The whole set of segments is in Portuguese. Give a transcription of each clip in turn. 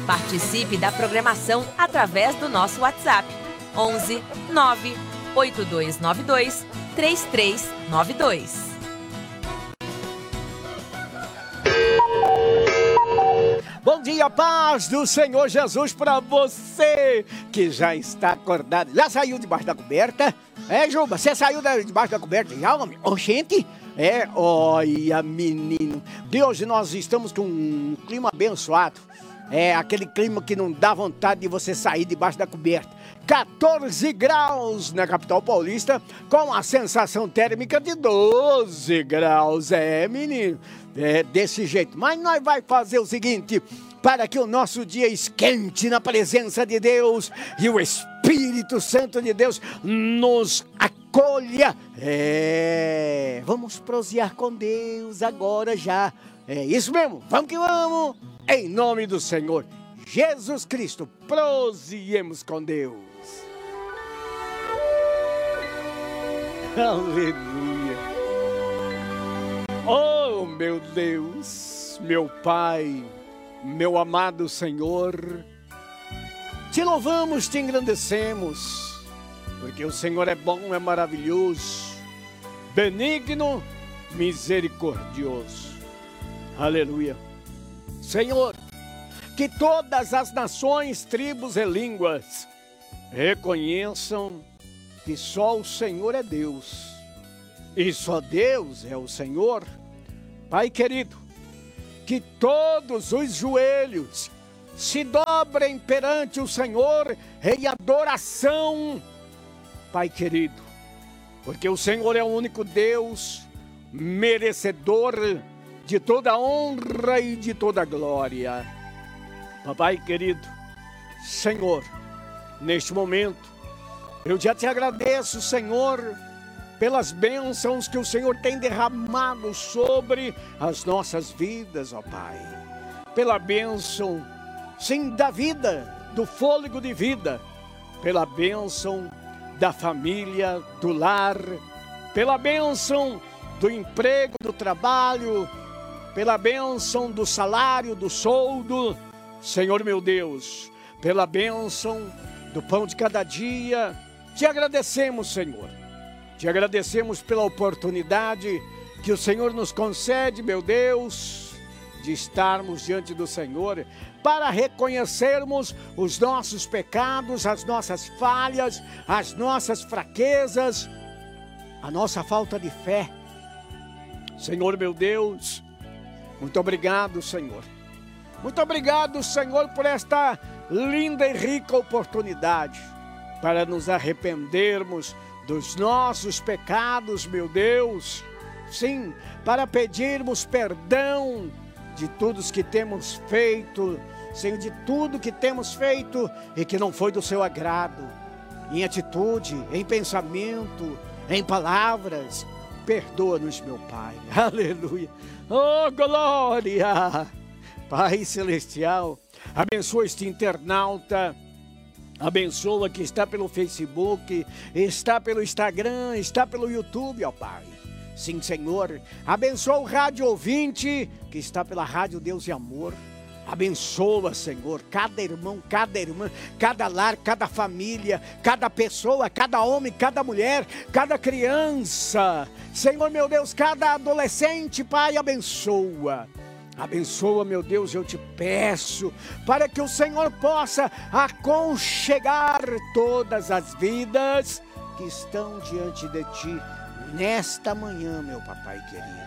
Participe da programação através do nosso WhatsApp 11 9 8292 3392. Bom dia, paz do Senhor Jesus para você que já está acordado. Já saiu debaixo da coberta? Juba, você saiu debaixo da coberta já, homem? Oxente! Olha, menino. De hoje nós estamos com um clima abençoado. Aquele clima que não dá vontade de você sair debaixo da coberta. 14 graus na capital paulista, com a sensação térmica de 12 graus. Menino, desse jeito. Mas nós vai fazer o seguinte, para que o nosso dia esquente na presença de Deus e o Espírito Santo de Deus nos acolha. Vamos prosear com Deus agora já. Isso mesmo, vamos que vamos. Em nome do Senhor Jesus Cristo, proseemos com Deus. Aleluia. Oh, meu Deus, meu Pai, meu amado Senhor, te louvamos, te engrandecemos, porque o Senhor é bom, é maravilhoso, benigno, misericordioso. Aleluia. Senhor, que todas as nações, tribos e línguas reconheçam que só o Senhor é Deus e só Deus é o Senhor. Pai querido, que todos os joelhos se dobrem perante o Senhor em adoração, Pai querido, porque o Senhor é o único Deus merecedor de toda honra e de toda glória. Papai querido, Senhor, neste momento, eu já te agradeço, Senhor, pelas bênçãos que o Senhor tem derramado sobre as nossas vidas, ó Pai. Pela bênção, sim, da vida, do fôlego de vida. Pela bênção da família, do lar. Pela bênção do emprego, do trabalho. Pela bênção do salário, do soldo. Senhor meu Deus, pela bênção do pão de cada dia. Te agradecemos, Senhor. Te agradecemos pela oportunidade que o Senhor nos concede, meu Deus, de estarmos diante do Senhor para reconhecermos os nossos pecados, as nossas falhas, as nossas fraquezas, a nossa falta de fé. Senhor, meu Deus, muito obrigado, Senhor. Muito obrigado, Senhor, por esta linda e rica oportunidade para nos arrependermos dos nossos pecados, meu Deus. Sim, para pedirmos perdão de tudo que temos feito, Senhor, de tudo que temos feito e que não foi do seu agrado, em atitude, em pensamento, em palavras. Perdoa-nos, meu Pai. Aleluia. Oh, glória. Pai Celestial, abençoa este internauta. Abençoa que está pelo Facebook, está pelo Instagram, está pelo YouTube, ó Pai. Sim, Senhor. Abençoa o rádio ouvinte que está pela Rádio Deus e Amor. Abençoa, Senhor, cada irmão, cada irmã, cada lar, cada família, cada pessoa, cada homem, cada mulher, cada criança. Senhor, meu Deus, cada adolescente, Pai, abençoa. Abençoa, meu Deus, eu te peço, para que o Senhor possa aconchegar todas as vidas que estão diante de Ti nesta manhã, meu Papai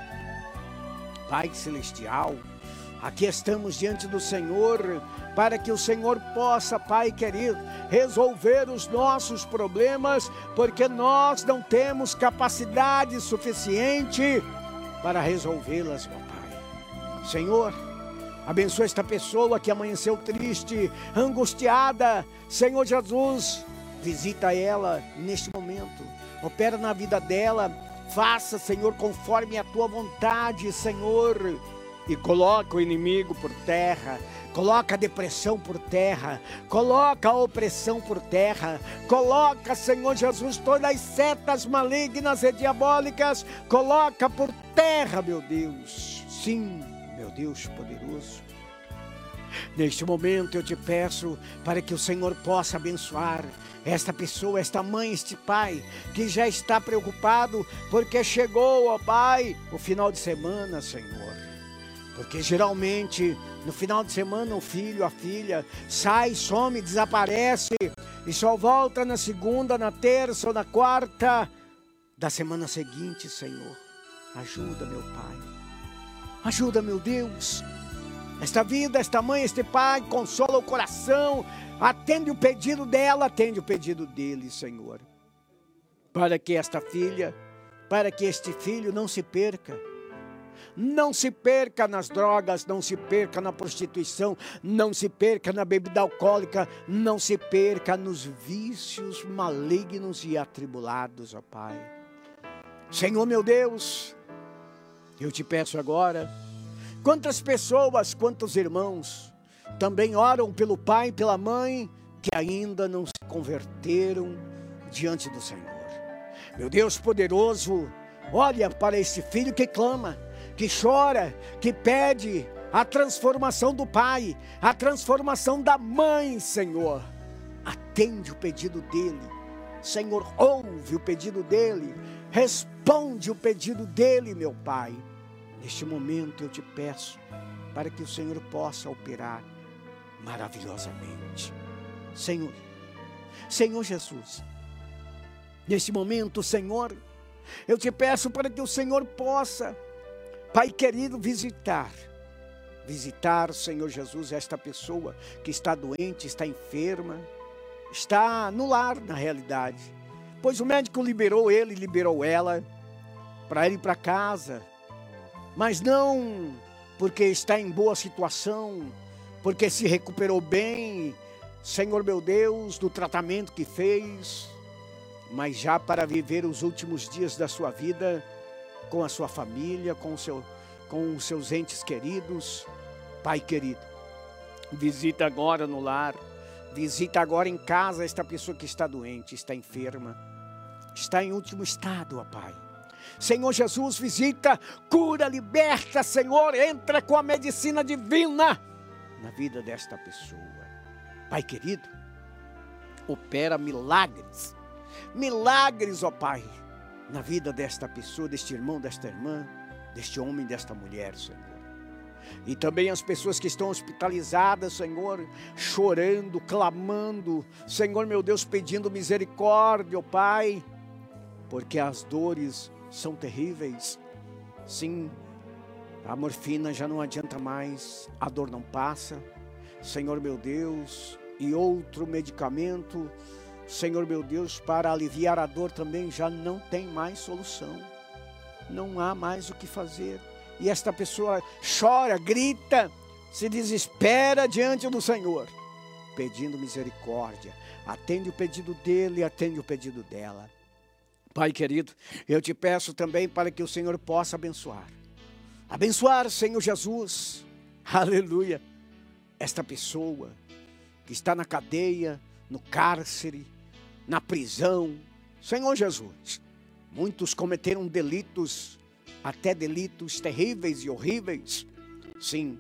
querido. Pai Celestial, aqui estamos diante do Senhor, para que o Senhor possa, Pai querido, resolver os nossos problemas, porque nós não temos capacidade suficiente para resolvê-las, meu Pai. Senhor, abençoa esta pessoa que amanheceu triste, angustiada. Senhor Jesus, visita ela neste momento, opera na vida dela, faça, Senhor, conforme a Tua vontade, Senhor, e coloca o inimigo por terra, coloca a depressão por terra, coloca a opressão por terra, coloca, Senhor Jesus, todas as setas malignas e diabólicas, coloca por terra, meu Deus. Sim, meu Deus poderoso. Neste momento eu te peço para que o Senhor possa abençoar esta pessoa, esta mãe, este pai, que já está preocupado porque chegou, ó Pai, o final de semana, Senhor. Porque geralmente no final de semana o filho, a filha, sai, some, desaparece e só volta na segunda, na terça ou na quarta da semana seguinte, Senhor. Ajuda, meu Pai. Ajuda, meu Deus. Esta vida, esta mãe, este pai, consola o coração, atende o pedido dela, atende o pedido dele, Senhor. Para que esta filha, para que este filho não se perca. Não se perca nas drogas, não se perca na prostituição, não se perca na bebida alcoólica, não se perca nos vícios malignos e atribulados, ó Pai. Senhor meu Deus, eu te peço agora, quantas pessoas, quantos irmãos também oram pelo pai e pela mãe que ainda não se converteram diante do Senhor. Meu Deus poderoso, olha para esse filho que clama, que chora, que pede a transformação do pai, a transformação da mãe, Senhor. Atende o pedido dele, Senhor, ouve o pedido dele, responde o pedido dele, meu Pai. Neste momento eu te peço para que o Senhor possa operar maravilhosamente. Senhor Jesus, neste momento, Senhor, eu te peço para que o Senhor possa, Pai querido, visitar, Senhor Jesus, esta pessoa que está doente, está enferma, está no lar na realidade, pois o médico liberou ele, liberou ela, para ir para casa, mas não porque está em boa situação, porque se recuperou bem, Senhor meu Deus, do tratamento que fez, mas já para viver os últimos dias da sua vida, com a sua família, com os seus entes queridos. Pai querido, visita agora no lar, visita agora em casa esta pessoa que está doente, está enferma, está em último estado, ó Pai. Senhor Jesus, visita, cura, liberta, Senhor, entra com a medicina divina na vida desta pessoa. Pai querido, opera milagres, ó Pai, na vida desta pessoa, deste irmão, desta irmã, deste homem, desta mulher, Senhor. E também as pessoas que estão hospitalizadas, Senhor, chorando, clamando, Senhor meu Deus, pedindo misericórdia, ó Pai, porque as dores são terríveis. Sim, a morfina já não adianta mais, a dor não passa, Senhor meu Deus, e outro medicamento, Senhor meu Deus, para aliviar a dor também já não tem mais solução, não há mais o que fazer, e esta pessoa chora, grita, se desespera diante do Senhor, pedindo misericórdia. Atende o pedido dele, atende o pedido dela. Pai querido, eu te peço também para que o Senhor possa abençoar, Senhor Jesus, aleluia, esta pessoa que está na cadeia, no cárcere, na prisão. Senhor Jesus, muitos cometeram delitos, até delitos terríveis e horríveis, sim,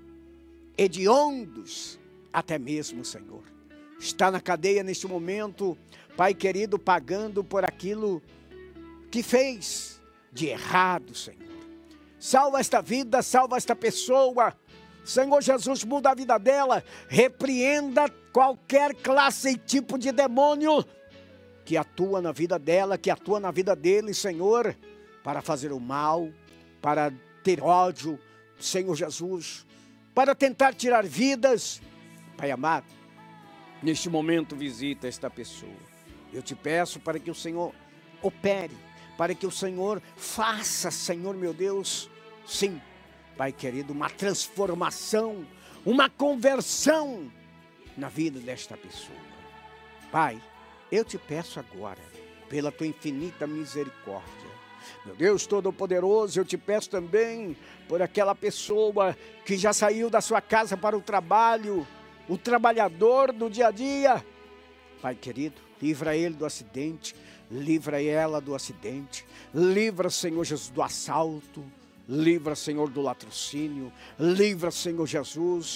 hediondos até mesmo, Senhor. Está na cadeia neste momento, Pai querido, pagando por aquilo que fez de errado, Senhor. Salva esta vida, salva esta pessoa, Senhor Jesus, muda a vida dela, repreenda qualquer classe e tipo de demônio que atua na vida dela, que atua na vida dele, Senhor, para fazer o mal, para ter ódio, Senhor Jesus, para tentar tirar vidas. Pai amado, neste momento visita esta pessoa. Eu te peço para que o Senhor opere, para que o Senhor faça, Senhor meu Deus, sim, Pai querido, uma transformação, uma conversão na vida desta pessoa. Pai, eu te peço agora, pela tua infinita misericórdia, meu Deus Todo-Poderoso, eu te peço também por aquela pessoa que já saiu da sua casa para o trabalho, o trabalhador do dia a dia. Pai querido, livra ele do acidente, livra ela do acidente, livra, Senhor Jesus, do assalto, livra, Senhor, do latrocínio, livra, Senhor Jesus,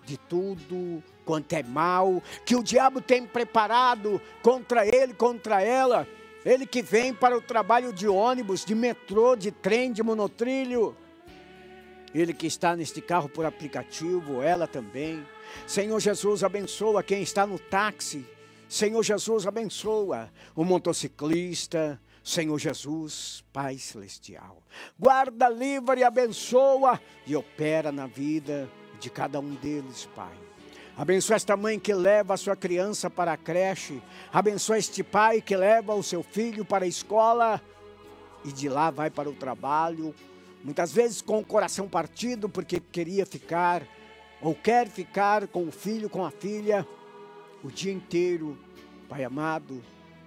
de tudo quanto é mal, que o diabo tem preparado contra ele, contra ela. Ele que vem para o trabalho de ônibus, de metrô, de trem, de monotrilho. Ele que está neste carro por aplicativo, ela também. Senhor Jesus, abençoa quem está no táxi. Senhor Jesus, abençoa o motociclista. Senhor Jesus, Pai Celestial. Guarda, livra e abençoa e opera na vida de cada um deles, Pai. Abençoa esta mãe que leva a sua criança para a creche. Abençoa este pai que leva o seu filho para a escola e de lá vai para o trabalho. Muitas vezes com o coração partido porque queria ficar ou quer ficar com o filho, com a filha, o dia inteiro, Pai amado.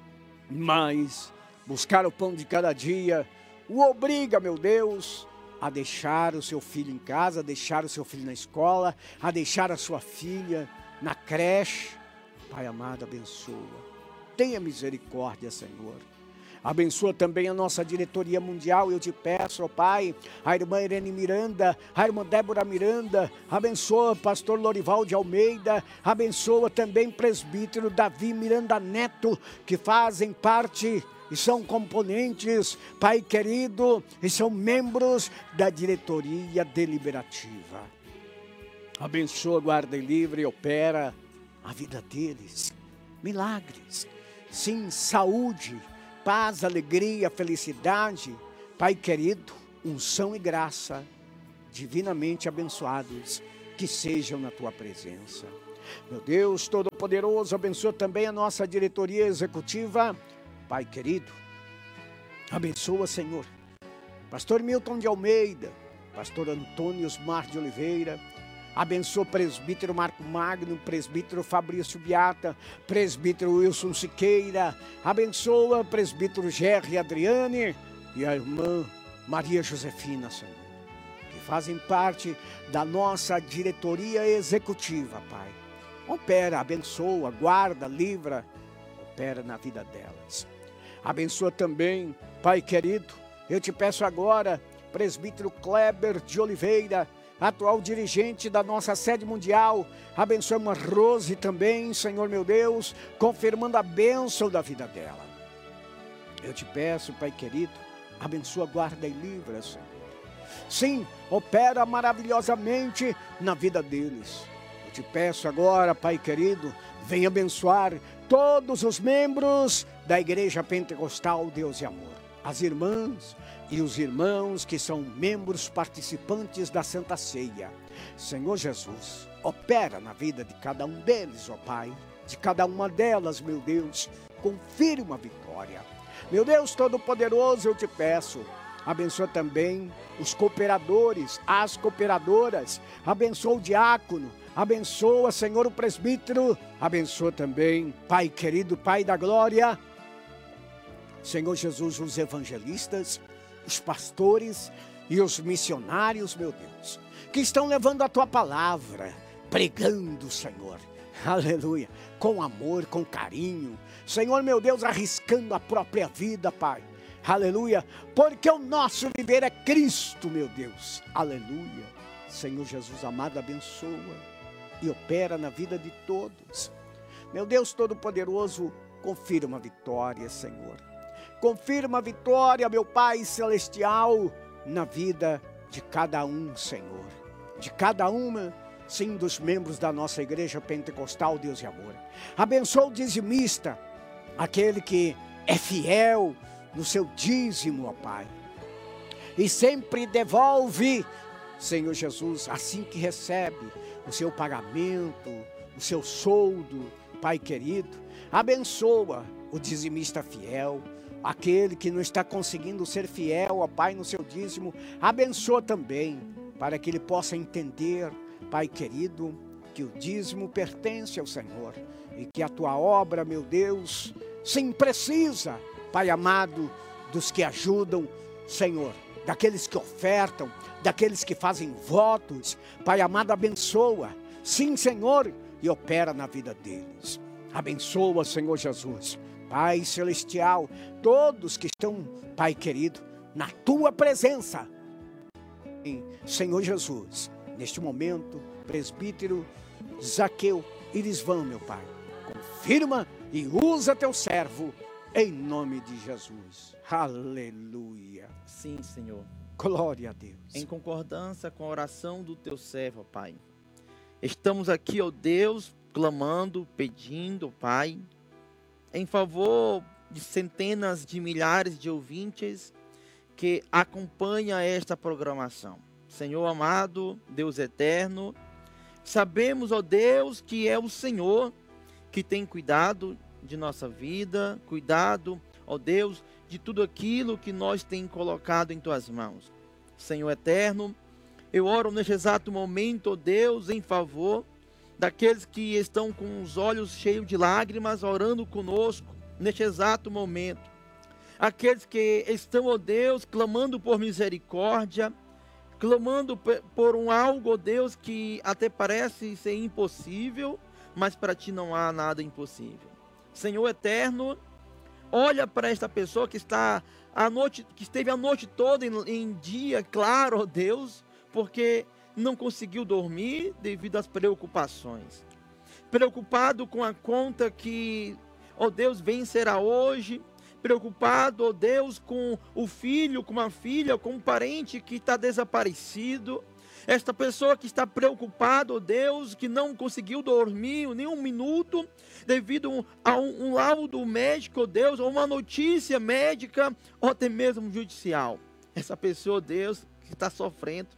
Mas buscar o pão de cada dia o obriga, meu Deus, a deixar o seu filho em casa, a deixar o seu filho na escola, a deixar a sua filha na creche. Pai amado, abençoa. Tenha misericórdia, Senhor. Abençoa também a nossa diretoria mundial, eu te peço, ó Pai, a irmã Irene Miranda, a irmã Débora Miranda, abençoa o pastor Lorival de Almeida, abençoa também o presbítero Davi Miranda Neto, que fazem parte e são componentes, Pai querido, e são membros da diretoria deliberativa. Abençoa, guarda e livre e opera a vida deles. Milagres, sim, saúde, paz, alegria, felicidade. Pai querido, unção e graça, divinamente abençoados, que sejam na Tua presença. Meu Deus Todo-Poderoso, abençoa também a nossa diretoria executiva. Pai querido, abençoa, Senhor, pastor Milton de Almeida, pastor Antônio Osmar de Oliveira, abençoa o presbítero Marco Magno, presbítero Fabrício Biata, presbítero Wilson Siqueira, abençoa o presbítero Gerry Adriane e a irmã Maria Josefina, Senhor, que fazem parte da nossa diretoria executiva, Pai. Opera, abençoa, guarda, livra, opera na vida delas. Abençoa também, Pai querido, eu te peço agora, presbítero Kleber de Oliveira, atual dirigente da nossa sede mundial, abençoa a irmã Rose também, Senhor meu Deus, confirmando a bênção da vida dela. Eu te peço, Pai querido, abençoa, guarda e livra, Senhor. Sim, opera maravilhosamente na vida deles. Eu te peço agora, Pai querido, venha abençoar todos os membros da Igreja Pentecostal Deus e Amor, as irmãs e os irmãos que são membros participantes da Santa Ceia. Senhor Jesus, opera na vida de cada um deles, ó Pai, de cada uma delas, meu Deus, confirma uma vitória. Meu Deus Todo-Poderoso, eu te peço, abençoa também os cooperadores, as cooperadoras, abençoa o diácono, abençoa, Senhor, o presbítero, abençoa também, Pai querido, Pai da glória, Senhor Jesus, os evangelistas, os pastores e os missionários, meu Deus, que estão levando a Tua palavra, pregando, Senhor, aleluia, com amor, com carinho, Senhor, meu Deus, arriscando a própria vida, Pai, aleluia, porque o nosso viver é Cristo, meu Deus, aleluia. Senhor Jesus amado, abençoa e opera na vida de todos. Meu Deus Todo-Poderoso, confirma a vitória, Senhor. Confirma a vitória, meu Pai Celestial, na vida de cada um, Senhor. De cada uma, sim, dos membros da nossa Igreja Pentecostal Deus e Amor. Abençoa o dizimista, aquele que é fiel no seu dízimo, ó Pai. E sempre devolve, Senhor Jesus, assim que recebe o seu pagamento, o seu soldo, Pai querido. Abençoa o dizimista fiel, aquele que não está conseguindo ser fiel, ó Pai, no seu dízimo. Abençoa também, para que ele possa entender, Pai querido, que o dízimo pertence ao Senhor e que a Tua obra, meu Deus, sim, precisa, Pai amado, dos que ajudam, Senhor, daqueles que ofertam, daqueles que fazem votos. Pai amado, abençoa, sim, Senhor, e opera na vida deles. Abençoa, Senhor Jesus, Pai celestial, todos que estão, Pai querido, na Tua presença. Senhor Jesus, neste momento, presbítero Zaqueu, eles vão, meu Pai. Confirma e usa teu servo, em nome de Jesus. Aleluia. Sim, Senhor. Glória a Deus. Em concordância com a oração do teu servo, Pai. Estamos aqui, ó Deus, clamando, pedindo, Pai, em favor de centenas de milhares de ouvintes que acompanham esta programação. Senhor amado, Deus eterno, sabemos, ó Deus, que é o Senhor que tem cuidado de nossa vida, cuidado, ó Deus, de tudo aquilo que nós tem colocado em tuas mãos. Senhor eterno, eu oro neste exato momento, ó Deus, em favor daqueles que estão com os olhos cheios de lágrimas, orando conosco neste exato momento. Aqueles que estão, ó Deus, clamando por misericórdia, clamando por um algo, ó Deus, que até parece ser impossível, mas para ti não há nada impossível. Senhor eterno, olha para esta pessoa que esteve a noite toda em dia claro, ó Deus, porque não conseguiu dormir devido às preocupações. Preocupado com a conta que, ó Deus, vencerá hoje. Preocupado, ó Deus, com o filho, com a filha, com um parente que está desaparecido. Esta pessoa que está preocupada, ó Deus, que não conseguiu dormir nem um minuto, devido a um laudo médico, ó Deus, ou uma notícia médica, ou até mesmo judicial. Essa pessoa, ó Deus, que está sofrendo.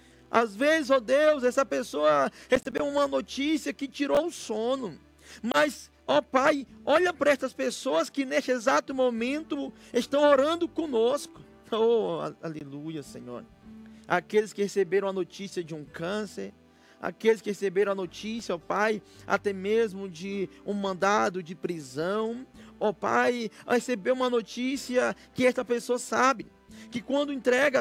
Às vezes, ó Deus, essa pessoa recebeu uma notícia que tirou o sono. Mas, ó Pai, olha para estas pessoas que neste exato momento estão orando conosco. Oh, aleluia, Senhor. Aqueles que receberam a notícia de um câncer, aqueles que receberam a notícia, ó Pai, até mesmo de um mandado de prisão. Ó Pai, recebeu uma notícia que esta pessoa sabe, que quando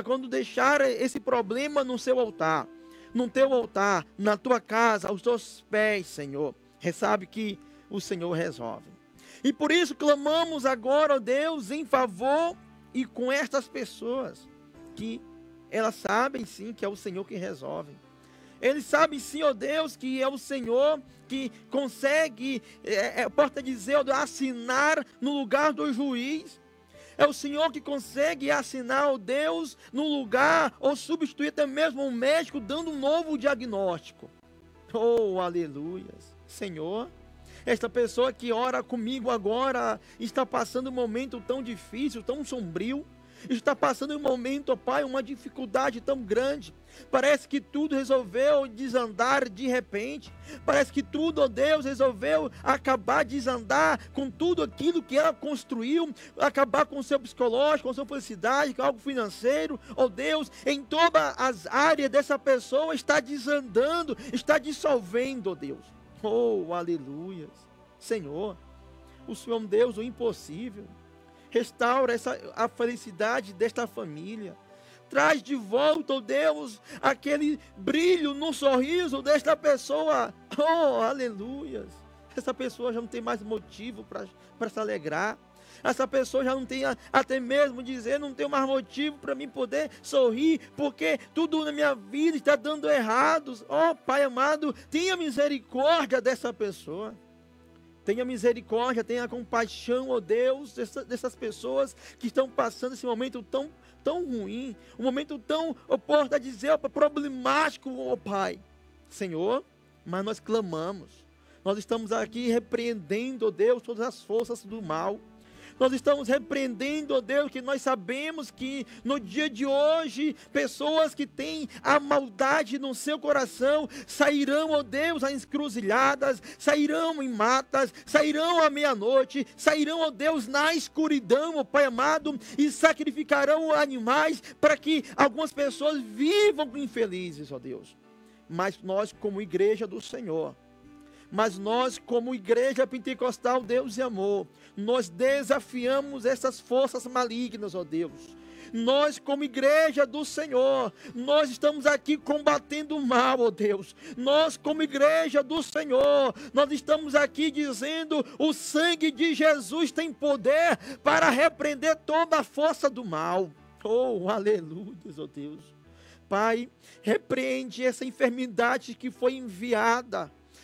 deixar esse problema no seu altar, no teu altar, na tua casa, aos teus pés, Senhor, sabe que o Senhor resolve. E por isso clamamos agora, ó Deus, em favor e com estas pessoas, que elas sabem sim que é o Senhor que resolve. Eles sabem sim, ó Deus, que é o Senhor que consegue, porta dizer, ó Deus, assinar no lugar do juiz. É o Senhor que consegue assinar, ó Deus, no lugar, ou substituir até mesmo um médico, dando um novo diagnóstico. Oh, aleluias. Senhor, esta pessoa que ora comigo agora está passando um momento tão difícil, tão sombrio. Está passando um momento, ó Pai, uma dificuldade tão grande. Parece que tudo resolveu desandar de repente. Parece que tudo, ó Deus, resolveu acabar de desandar com tudo aquilo que ela construiu. Acabar com o seu psicológico, com a sua felicidade, com algo financeiro. Ó Deus, em todas as áreas dessa pessoa está desandando, está dissolvendo, ó Deus. Oh, aleluias. Senhor, o Senhor é um Deus do impossível. Restaura a felicidade desta família. Traz de volta, ó Deus, aquele brilho no sorriso desta pessoa. Oh, aleluias. Essa pessoa já não tem mais motivo para se alegrar. Essa pessoa já não tem, até mesmo dizer, não tem mais motivo para mim poder sorrir, porque tudo na minha vida está dando errado. Oh, Pai amado, tenha misericórdia dessa pessoa. Tenha misericórdia, tenha compaixão, ó Deus, dessas pessoas que estão passando esse momento tão ruim, um momento tão, porta a dizer, problemático, ó Pai. Senhor, mas nós clamamos, nós estamos aqui repreendendo, ó Deus, todas as forças do mal. Nós estamos repreendendo, ó Deus, que nós sabemos que no dia de hoje, pessoas que têm a maldade no seu coração, sairão, ó Deus, a encruzilhadas, sairão em matas, sairão à meia-noite, sairão, ó Deus, na escuridão, ó Pai amado, e sacrificarão animais para que algumas pessoas vivam infelizes, ó Deus. Mas nós, como igreja do Senhor, como igreja pentecostal, Deus e amor, nós desafiamos essas forças malignas, ó Deus. Nós, como igreja do Senhor, nós estamos aqui combatendo o mal, ó Deus. Nós, como igreja do Senhor, nós estamos aqui dizendo: o sangue de Jesus tem poder para repreender toda a força do mal. Oh, aleluia, ó Deus. Pai, repreende essa enfermidade que foi enviada.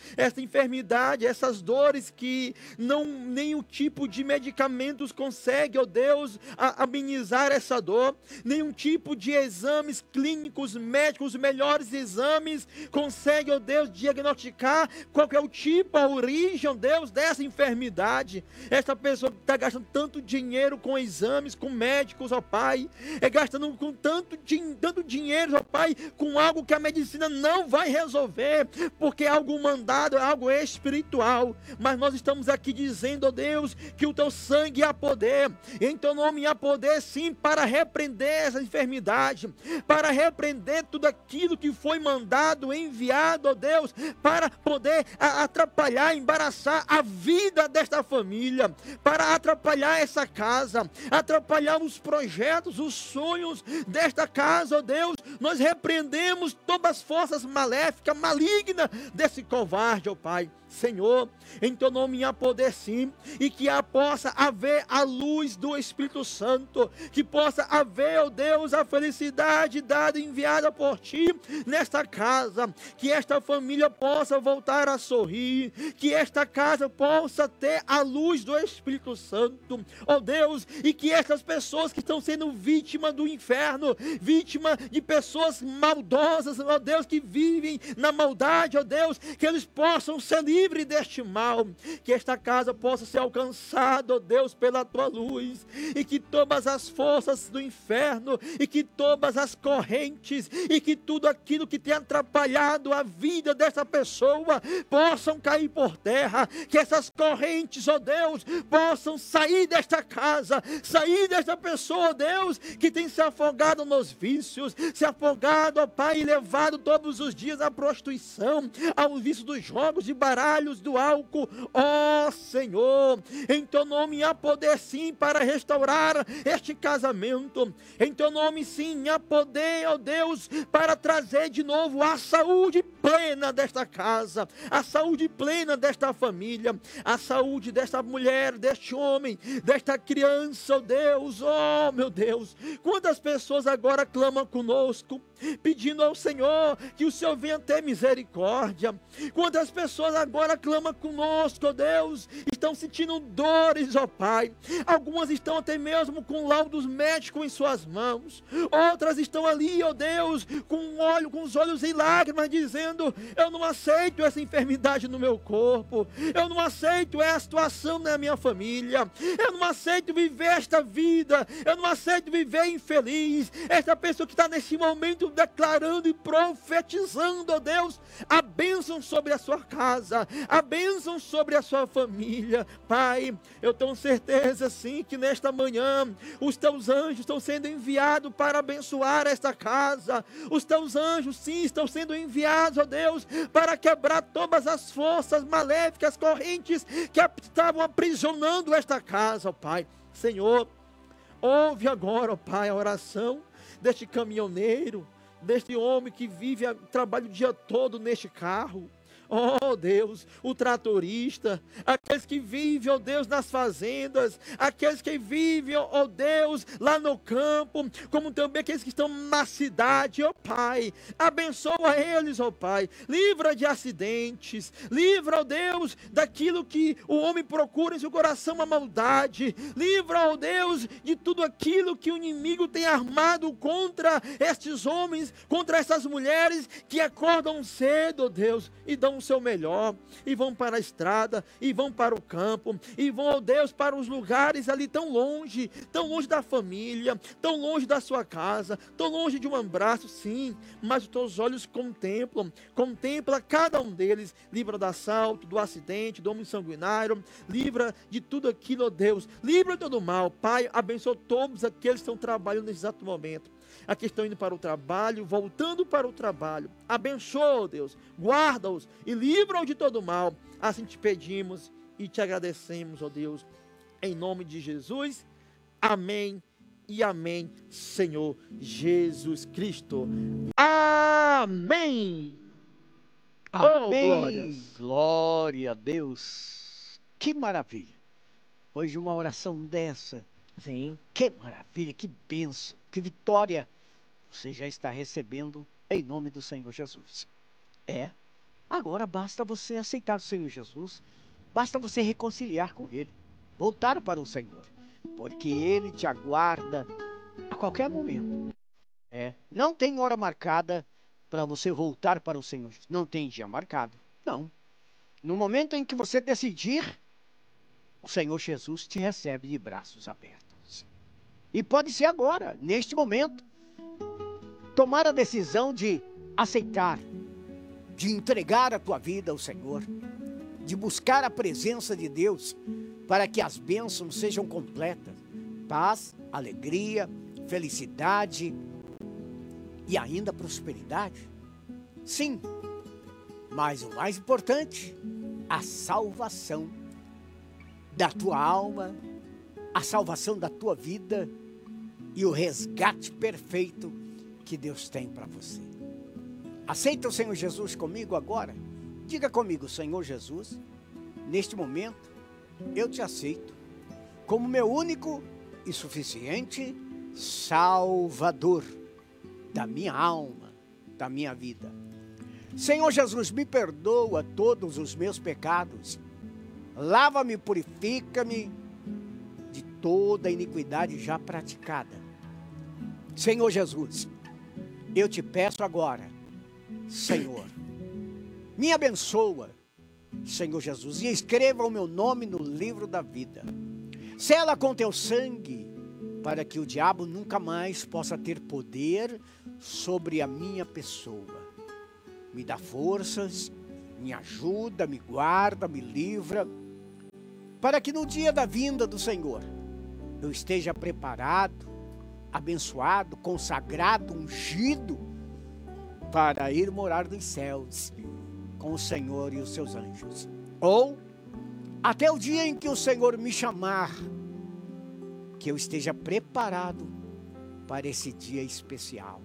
essa enfermidade, essas dores que nenhum tipo de medicamentos consegue, ó Deus, amenizar essa dor, nenhum tipo de exames clínicos, médicos, os melhores exames consegue, ó Deus, diagnosticar qual é o tipo, a origem, ó Deus, dessa enfermidade. Essa pessoa que está gastando tanto dinheiro com exames, com médicos, ó Pai, gastando com tanto dinheiro, ó Pai, com algo que a medicina não vai resolver, porque é algo mandado, é algo espiritual. Mas nós estamos aqui dizendo, ó Deus, que o teu sangue há poder, em teu nome há poder sim para repreender essa enfermidade, para repreender tudo aquilo que foi mandado, enviado, ó Deus, para poder atrapalhar, embaraçar a vida desta família, para atrapalhar essa casa, atrapalhar os projetos, os sonhos desta casa, ó Deus. Nós repreendemos todas as forças maléficas, malignas desse covarde, ó Pai. Senhor, em teu nome há poder sim, e que possa haver a luz do Espírito Santo, que possa haver, ó Deus, a felicidade dada, enviada por ti nesta casa, que esta família possa voltar a sorrir, que esta casa possa ter a luz do Espírito Santo, ó Deus, e que estas pessoas que estão sendo vítimas do inferno, vítimas de pessoas maldosas, ó Deus, que vivem na maldade, ó Deus, que eles possam ser livre deste mal, que esta casa possa ser alcançada, ó Deus, pela tua luz, e que todas as forças do inferno, e que todas as correntes, e que tudo aquilo que tem atrapalhado a vida dessa pessoa, possam cair por terra, que essas correntes, ó Deus, possam sair desta casa, sair desta pessoa, ó Deus, que tem se afogado nos vícios, se afogado, ó Pai, e levado todos os dias à prostituição, ao vício dos jogos de baralhos, do álcool, ó Senhor, em teu nome há poder sim para restaurar este casamento, em teu nome sim há poder, ó Deus, para trazer de novo a saúde plena desta casa, a saúde plena desta família, a saúde desta mulher, deste homem, desta criança, ó Deus, ó meu Deus. Quantas pessoas agora clamam conosco, pedindo ao Senhor que o Senhor venha ter misericórdia. Quantas pessoas agora clamam conosco, ó Deus, estão sentindo dores, ó Pai. Algumas estão até mesmo com laudos médicos em suas mãos. Outras estão ali, ó Deus, com os olhos em lágrimas, dizendo: eu não aceito essa enfermidade no meu corpo. Eu não aceito essa situação na minha família. Eu não aceito viver esta vida. Eu não aceito viver infeliz. Esta pessoa que está nesse momento declarando e profetizando, ó Deus, a bênção sobre a sua casa, a bênção sobre a sua família. Pai, eu tenho certeza sim que nesta manhã os teus anjos estão sendo enviados para abençoar esta casa. Os teus anjos sim estão sendo enviados, ó Deus, para quebrar todas as forças maléficas, correntes que estavam aprisionando esta casa, ó Pai. Senhor, ouve agora, ó Pai, a oração deste caminhoneiro, deste homem que trabalha o dia todo neste carro. Oh Deus, o tratorista, aqueles que vivem, oh Deus, nas fazendas, aqueles que vivem, oh Deus, lá no campo, como também aqueles que estão na cidade, oh Pai, abençoa eles, oh Pai, livra de acidentes, livra, oh Deus, daquilo que o homem procura em seu coração, a maldade, livra, oh Deus, de tudo aquilo que o inimigo tem armado contra estes homens, contra essas mulheres que acordam cedo, oh Deus, e dão o seu melhor, e vão para a estrada, e vão para o campo, e vão, ó Deus, para os lugares ali tão longe da família, tão longe da sua casa, tão longe de um abraço, sim, mas os teus olhos contempla cada um deles, livra do assalto, do acidente, do homem sanguinário, livra de tudo aquilo, ó Deus, livra de todo mal. Pai, abençoa todos aqueles que estão trabalhando nesse exato momento, aqui estão indo para o trabalho, voltando para o trabalho, abençoa, Deus, guarda-os e livra-os de todo mal. Assim te pedimos e te agradecemos, ó Deus, em nome de Jesus, amém e amém, Senhor Jesus Cristo, amém. Amém. Glória a Deus. Que maravilha. Hoje uma oração dessa. Sim. Que maravilha, que bênção, que vitória você já está recebendo em nome do Senhor Jesus. Agora basta você aceitar o Senhor Jesus, basta você reconciliar com Ele, voltar para o Senhor, porque Ele te aguarda a qualquer momento. Não tem hora marcada para você voltar para o Senhor. Não tem dia marcado. Não. No momento em que você decidir, o Senhor Jesus te recebe de braços abertos. E pode ser agora, neste momento. Tomar a decisão de aceitar, de entregar a tua vida ao Senhor, de buscar a presença de Deus para que as bênçãos sejam completas. Paz, alegria, felicidade e ainda prosperidade. Sim, mas o mais importante, a salvação da tua alma, a salvação da tua vida e o resgate perfeito que Deus tem para você. Aceita o Senhor Jesus comigo agora? Diga comigo: Senhor Jesus, neste momento eu te aceito como meu único e suficiente Salvador da minha alma, da minha vida. Senhor Jesus, me perdoa todos os meus pecados. Lava-me, purifica-me de toda a iniquidade já praticada. Senhor Jesus, eu te peço agora, Senhor, me abençoa, Senhor Jesus, e escreva o meu nome no livro da vida. Sela com teu sangue, para que o diabo nunca mais possa ter poder sobre a minha pessoa. Me dá forças, me ajuda, me guarda, me livra, para que no dia da vinda do Senhor, eu esteja preparado, abençoado, consagrado, ungido, para ir morar nos céus, com o Senhor e os seus anjos. Ou, até o dia em que o Senhor me chamar, que eu esteja preparado para esse dia especial.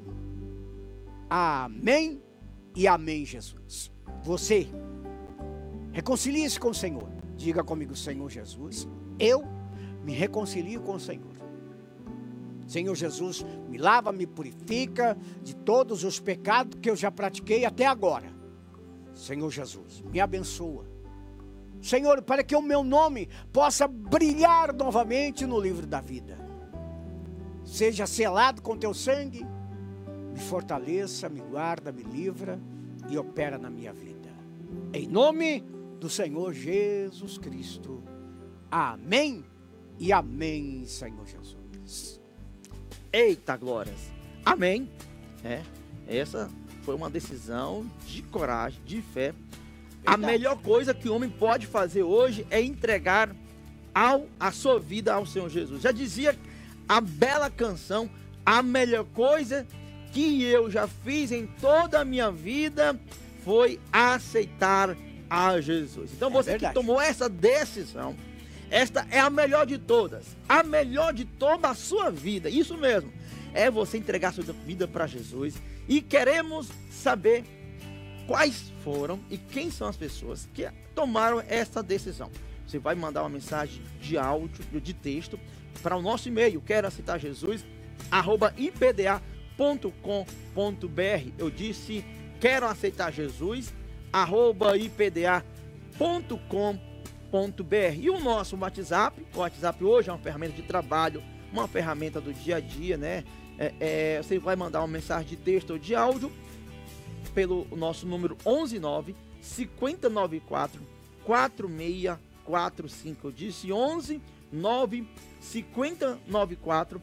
Amém e amém, Jesus. Você, reconcilie-se com o Senhor. Diga comigo: Senhor Jesus, eu me reconcilio com o Senhor. Senhor Jesus, me lava, me purifica de todos os pecados que eu já pratiquei até agora. Senhor Jesus, me abençoa. Senhor, para que o meu nome possa brilhar novamente no livro da vida. Seja selado com teu sangue, me fortaleça, me guarda, me livra e opera na minha vida. Em nome do Senhor Jesus Cristo. Amém e amém, Senhor Jesus. Eita glórias. Amém. Essa foi uma decisão de coragem, de fé. A melhor coisa que o homem pode fazer hoje é entregar a sua vida ao Senhor Jesus. Já dizia a bela canção: a melhor coisa que eu já fiz em toda a minha vida foi aceitar a Jesus. Então você que tomou essa decisão, esta é a melhor de todas, a melhor de toda a sua vida. Isso mesmo, é você entregar a sua vida para Jesus. E queremos saber quais foram e quem são as pessoas que tomaram essa decisão. Você vai mandar uma mensagem de áudio, de texto, para o nosso e-mail, quero aceitar Jesus, @ipda.com.br. Eu disse, quero aceitar Jesus, @ipda.com.br. E o nosso WhatsApp, o WhatsApp hoje é uma ferramenta de trabalho, uma ferramenta do dia a dia, né? Você vai mandar uma mensagem de texto ou de áudio pelo nosso número 119 5094 4645. Eu disse 119 5094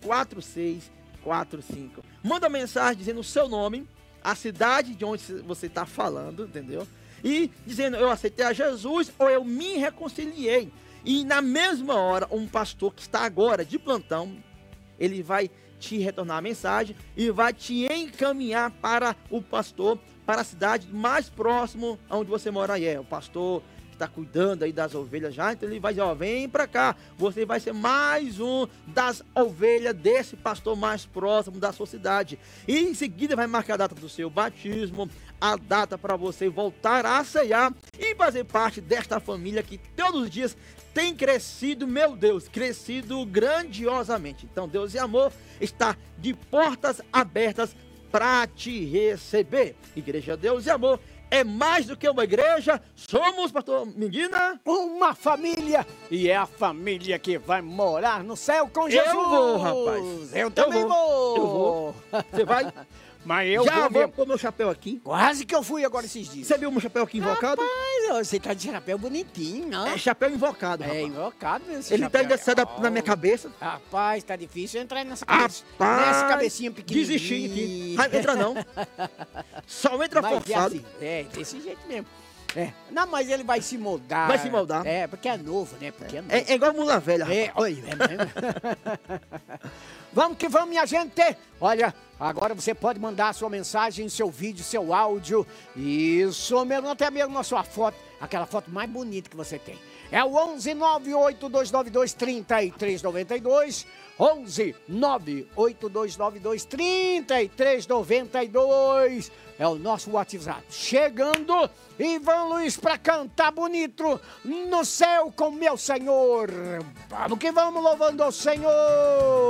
4645. Manda mensagem dizendo o seu nome, a cidade de onde você está falando, entendeu? E dizendo: eu aceitei a Jesus ou eu me reconciliei. E na mesma hora, um pastor que está agora de plantão, ele vai te retornar a mensagem e vai te encaminhar para o pastor, para a cidade mais próximo onde você mora aí. O pastor que está cuidando aí das ovelhas já, então ele vai dizer: ó, vem para cá, você vai ser mais um das ovelhas desse pastor mais próximo da sua cidade. E em seguida vai marcar a data do seu batismo, a data para você voltar a ceiar e fazer parte desta família que todos os dias tem crescido, meu Deus, crescido grandiosamente. Então Deus e Amor está de portas abertas para te receber. Igreja Deus e Amor, é mais do que uma igreja. Somos, pastor Medina, uma família. E é a família que vai morar no céu com Jesus. Eu vou, rapaz. Eu também vou. Eu vou. Você vai? Mas eu Já vou vou mesmo. pôr meu chapéu aqui. Quase que eu fui agora esses dias. Você viu meu chapéu aqui invocado? Rapaz, você tá de chapéu bonitinho, né? É chapéu invocado, rapaz. É invocado mesmo esse Ele tá chapéu. ainda na minha cabeça. Rapaz, tá difícil entrar nessa cabeça. Rapaz, Nessa cabecinha pequenininha. desisti aqui. Não entra não. Só entra Mas forçado. É, assim, desse jeito mesmo. É. Não, mas ele vai se moldar. Vai se moldar. É, porque é novo, né? Porque é novo. É igual mula velha, rapaz. É, olha, vamos que vamos, minha gente. Olha, agora você pode mandar sua mensagem, seu vídeo, seu áudio. Isso mesmo, até mesmo a sua foto. Aquela foto mais bonita que você tem. É o 11 98292 3392. 11 98292 3392. É o nosso WhatsApp. Chegando, Ivan Luiz pra cantar bonito no céu com meu Senhor. Vamos que vamos, louvando ao Senhor.